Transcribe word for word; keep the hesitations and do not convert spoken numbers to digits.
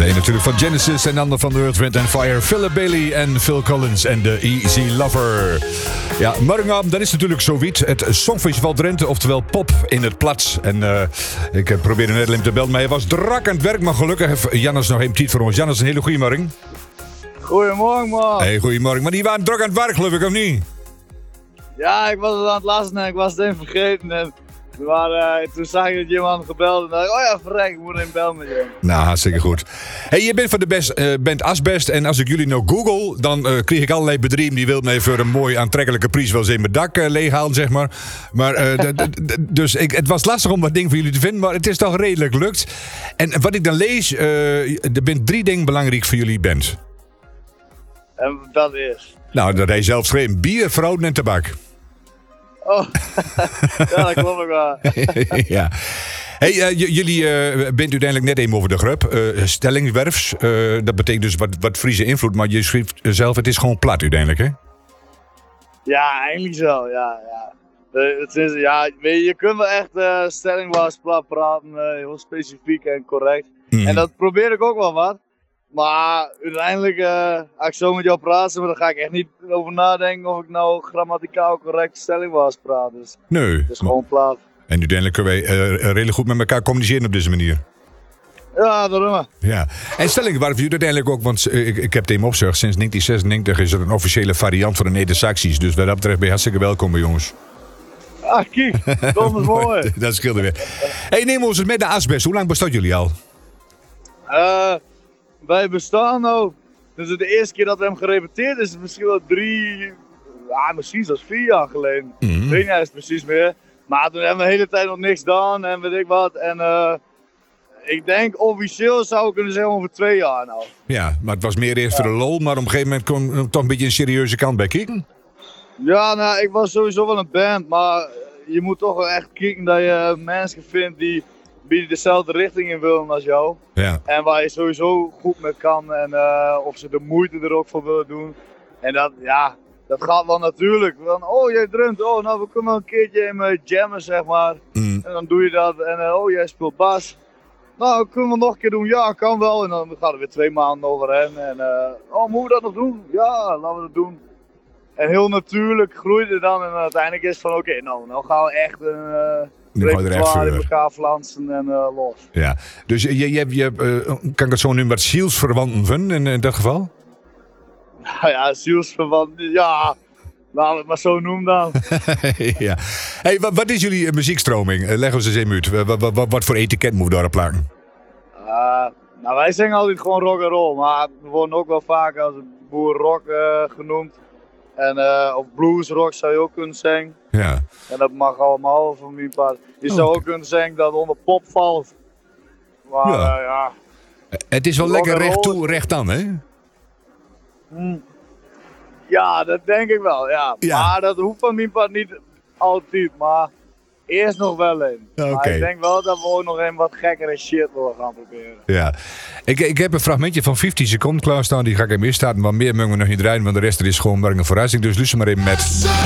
De een natuurlijk van Genesis en de ander van Earth, Wind and Fire. Philip Bailey en Phil Collins en de Easy Lover. Ja, morgenavond, dan is natuurlijk zoiets. Het Songfestival Drenthe, oftewel Pop in het Plats. En uh, ik probeerde net hem te bellen, maar hij was drak aan het werk. Maar gelukkig heeft Jannes nog even tijd voor ons. Jannes, een hele goede morgen. Goedemorgen, man. Hey, goedemorgen. Maar die waren druk aan het werk, geloof ik, of niet? Ja, ik was het aan het lasten en ik was het even vergeten. En toen, waren, toen zag ik dat iemand gebeld en dacht ik, oh ja, verrek, ik moet even bellen met je. Nou, hartstikke goed. Hey, je bent van de best, uh, bent Asbest en als ik jullie nou google, dan uh, kreeg ik allerlei bedrijven die wilden mij voor een mooi aantrekkelijke prijs wel eens in mijn dak uh, leeghalen, zeg maar. Maar uh, d- d- d- dus ik, het was lastig om wat ding voor jullie te vinden, maar het is toch redelijk gelukt. En wat ik dan lees, uh, er zijn drie dingen belangrijk voor jullie band. En dat is? Nou, dat hij zelf schreef: bier, vrouwen en tabak. Oh, ja, dat klopt ook wel. Ja. Hey, uh, j- jullie uh, bent uiteindelijk net even over de grub. Uh, Stellingswerfs, uh, dat betekent dus wat, wat Friese invloed, maar je schreef zelf, het is gewoon plat uiteindelijk, hè? Ja, eigenlijk zo, ja. ja. Uh, het is, ja weet je, je kunt wel echt uh, stellingwaarts plat praten, uh, heel specifiek en correct. Mm. En dat probeer ik ook wel wat. Maar uiteindelijk, uh, als ik zo met jou praat, dan ga ik echt niet over nadenken of ik nou grammaticaal correct stellingwaarts praat. Dus Nee. het is gewoon plat. En uiteindelijk kunnen wij uh, redelijk goed met elkaar communiceren op deze manier. Ja, daarom. Ja. En stellingwerf jullie uiteindelijk ook, want uh, ik, ik heb het even opgezocht, sinds negentien zesennegentig is er een officiële variant van de Neder-Saxies. Dus wat dat betreft ben je hartstikke welkom bij jongens. Ah, kijk, dat is mooi. Dat scheelde weer. Hey, neem ons eens met de Asbest. Hoe lang bestaat jullie al? Uh, wij bestaan nou, dus de eerste keer dat we hem gerepeteerd is, is misschien wel drie, ah, misschien zelfs vier jaar geleden. Mm-hmm. Ik weet niet eens precies meer. Maar toen hebben we de hele tijd nog niks gedaan en weet ik wat. En uh, ik denk officieel zou ik kunnen zeggen over twee jaar nou. Ja, maar het was meer eerst voor de lol, maar op een gegeven moment kwam er toch een beetje een serieuze kant bij kijken. Ja, nou, ik was sowieso wel een band, maar je moet toch wel echt kijken dat je mensen vindt die, die dezelfde richting in willen als jou. Ja. En waar je sowieso goed mee kan en uh, of ze de moeite er ook voor willen doen. En dat, ja, dat gaat wel natuurlijk. Van, oh, jij drumt, oh, nou, we kunnen wel een keertje in me jammen, zeg maar. Mm. En dan doe je dat en uh, oh, jij speelt bas. Nou, kunnen we nog een keer doen? Ja, kan wel. En dan gaan er weer twee maanden overheen. En uh, oh, moeten we dat nog doen? Ja, laten we dat doen. En heel natuurlijk groeide het dan en uiteindelijk is het van oké, okay, nou, nou gaan we echt een uh, repertoire in elkaar flansen en uh, los. Ja, dus je, je, je, uh, kan ik het zo nu wat zielsverwanten vinden in, in dat geval? Nou ja, zielsverwanten, ja, laten we het maar zo noemen dan. Ja. Hey, wat, wat is jullie uh, muziekstroming? Uh, leg ons eens even uit. Wat, wat, wat, wat voor etiket moet daar plakken? Uh, nou, wij zingen altijd gewoon rock en roll, maar we worden ook wel vaak als boerrock uh, genoemd. En, uh, of bluesrock zou je ook kunnen zeggen. Ja. En dat mag allemaal van mijn part. Je zou okay. ook kunnen zeggen dat het onder pop valt. Maar ja. Uh, ja. Het is wel rock lekker recht toe, is... recht aan, hè? Hmm. Ja, dat denk ik wel, ja. ja. Maar dat hoeft van mijn part niet altijd, maar eerst nog wel een. Okay. Maar ik denk wel dat we ook nog een wat gekkere shit willen gaan proberen. Ja. Ik, ik heb een fragmentje van vijftien seconden klaarstaan, die ga ik even instarten. Maar meer mogen we nog niet draaien, want de rest er is gewoon maar een verrassing. Dus luister maar even met...